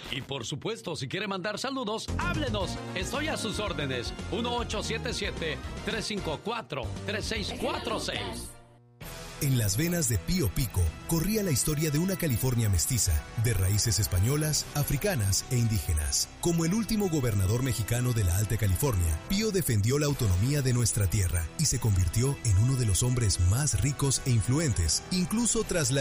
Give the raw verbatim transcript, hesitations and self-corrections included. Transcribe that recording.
Y por supuesto, si quiere mandar saludos, háblenos. Estoy a sus órdenes. uno ocho siete siete, tres cinco cuatro, tres seis cuatro seis. En las venas de Pío Pico corría la historia de una California mestiza, de raíces españolas, africanas e indígenas. Como el último gobernador mexicano de la Alta California, Pío defendió la autonomía de nuestra tierra y se convirtió en uno de los hombres más ricos e influentes, incluso tras la